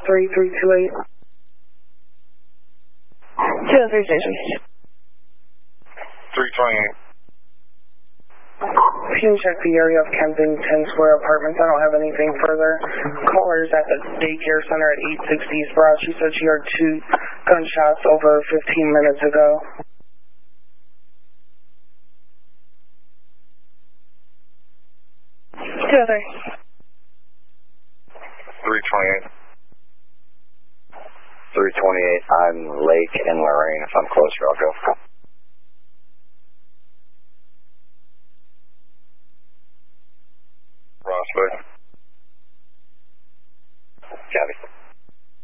3328. 203 station. 328. Can you check the area of Kensington Square Apartments? I don't have anything further. Caller's at the daycare center at 860 East Broad. She said she heard 2 gunshots over 15 minutes ago. Two other. 328. 328, I'm Lake and Lorraine. If I'm closer, I'll go.